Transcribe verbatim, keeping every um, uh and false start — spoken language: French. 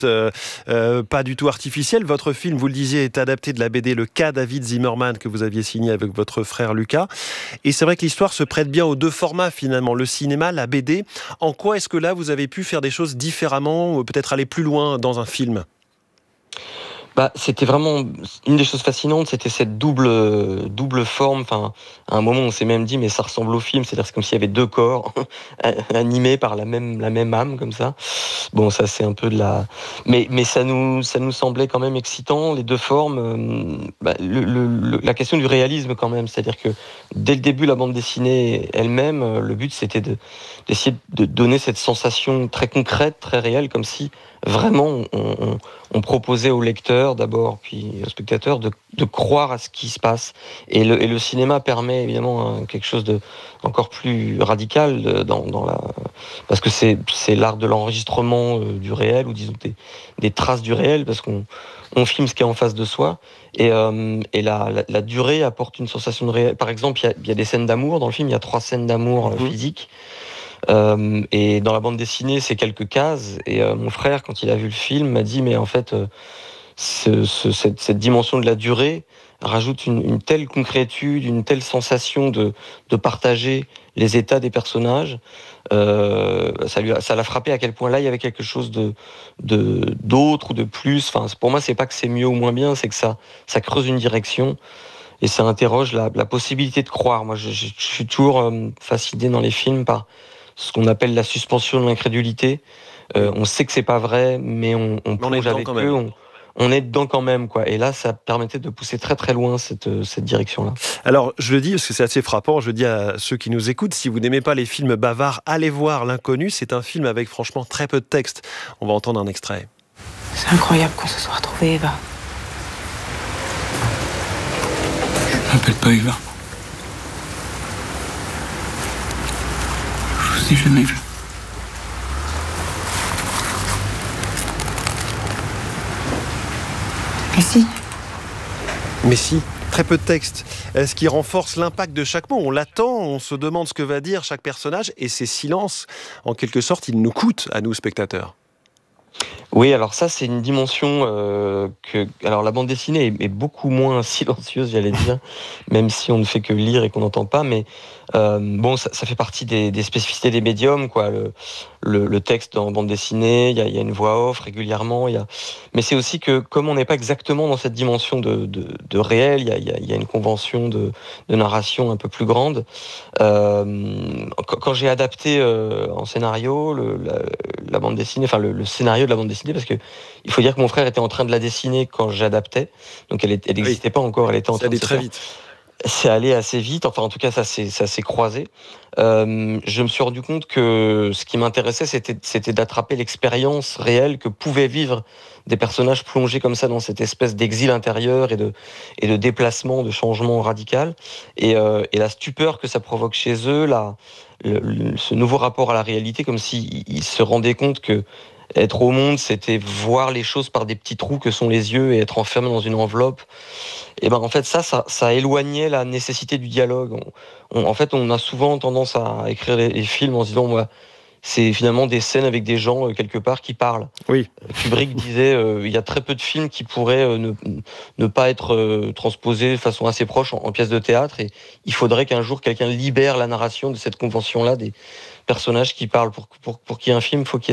Euh, euh, pas du tout artificielle. Votre film, vous le disiez, est adapté de la B D Le Cas David Zimmerman que vous aviez signé avec votre frère Lucas. Et c'est vrai que l'histoire se prête bien aux deux formats finalement, le cinéma, la B D. En quoi est-ce que là vous avez pu faire des choses différemment, ou peut-être aller plus loin dans un film ? Bah, c'était vraiment une des choses fascinantes, c'était cette double double forme. Enfin, à un moment, on s'est même dit, mais ça ressemble au film, c'est-à-dire c'est comme s'il y avait deux corps animés par la même la même âme comme ça. Bon, ça c'est un peu de la, mais mais ça nous ça nous semblait quand même excitant les deux formes. Euh, bah, le, le, la question du réalisme quand même, c'est-à-dire que dès le début, la bande dessinée elle-même, le but c'était de d'essayer de donner cette sensation très concrète, très réelle, comme si vraiment on, on, on proposait au lecteur d'abord, puis au spectateur, de, de croire à ce qui se passe. Et le, et le cinéma permet évidemment hein, quelque chose de encore plus radical dans, dans la, parce que c'est, c'est l'art de l'enregistrement euh, du réel, ou disons des, des traces du réel, parce qu'on on filme ce qui est en face de soi. Et, euh, et la, la, la durée apporte une sensation de réel. Par exemple, il y a, il y a des scènes d'amour dans le film, il y a trois scènes d'amour euh, physiques. Euh, et dans la bande dessinée, c'est quelques cases. Et euh, mon frère, quand il a vu le film, m'a dit mais en fait, euh, ce, ce, cette, cette dimension de la durée rajoute une, une telle concrétude, une telle sensation de, de partager les états des personnages. Euh, ça lui a, ça l'a frappé à quel point là il y avait quelque chose de, de d'autre ou de plus. Enfin, pour moi, c'est pas que c'est mieux ou moins bien, c'est que ça, ça creuse une direction. Et ça interroge la, la possibilité de croire. Moi, je, je, je suis toujours euh, fasciné dans les films par ce qu'on appelle la suspension de l'incrédulité. Euh, on sait que c'est pas vrai, mais on, on plonge avec eux, on, on est dedans quand même, quoi. Et là, ça permettait de pousser très très loin cette, cette direction-là. Alors, je le dis parce que c'est assez frappant, je le dis à ceux qui nous écoutent, si vous n'aimez pas les films bavards, allez voir L'Inconnu, c'est un film avec franchement très peu de texte. On va entendre un extrait. C'est incroyable qu'on se soit retrouvés, Eva. Je m'appelle pas Eva. Je vous ai jamais vu. Mais si. Mais si, très peu de texte. Ce qui renforce l'impact de chaque mot. On l'attend, on se demande ce que va dire chaque personnage, et ces silences, en quelque sorte, ils nous coûtent à nous, spectateurs. Oui, alors ça, c'est une dimension euh, que... Alors, la bande dessinée est, est beaucoup moins silencieuse, j'allais dire, même si on ne fait que lire et qu'on n'entend pas, mais euh, bon, ça, ça fait partie des, des spécificités des médiums, quoi. Le, le, le texte en bande dessinée, il y a, y a une voix off régulièrement, y a... mais c'est aussi que, comme on n'est pas exactement dans cette dimension de, de, de réel, il y a, y a, y a une convention de, de narration un peu plus grande. Euh, quand, quand j'ai adapté euh, en scénario le, la, la bande dessinée, enfin le, le scénario de la bande dessinée, parce que il faut dire que mon frère était en train de la dessiner quand j'adaptais, donc elle n'existait oui. pas encore, elle était en ça train de se très faire. vite. C'est allé assez vite, enfin en tout cas ça s'est, ça s'est croisé. Euh, je me suis rendu compte que ce qui m'intéressait, c'était, c'était d'attraper l'expérience réelle que pouvaient vivre des personnages plongés comme ça dans cette espèce d'exil intérieur et de, et de déplacement, de changement radical, et, euh, et la stupeur que ça provoque chez eux, la, le, le, ce nouveau rapport à la réalité, comme s'ils ils se rendaient compte que être au monde, c'était voir les choses par des petits trous que sont les yeux et être enfermé dans une enveloppe. Et ben en fait ça, ça, ça éloignait la nécessité du dialogue. On, on, en fait, on a souvent tendance à écrire les, les films en se disant, ouais, c'est finalement des scènes avec des gens euh, quelque part qui parlent. Oui. Kubrick disait, euh, il y a très peu de films qui pourraient euh, ne, ne pas être euh, transposés de façon assez proche en, en pièces de théâtre. Et il faudrait qu'un jour quelqu'un libère la narration de cette convention-là des personnages qui parlent. Pour, pour, pour qu'il y ait un film, il faut qu'il y ait